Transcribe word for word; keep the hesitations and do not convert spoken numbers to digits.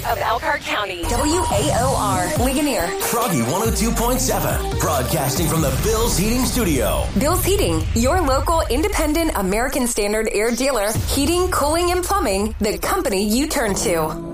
of Elkhart County. W A O R, Ligonier. Froggy one oh two point seven, broadcasting from the Bill's Heating Studio. Bill's Heating, your local independent American Standard air dealer. Heating, cooling, and plumbing, the company you turn to.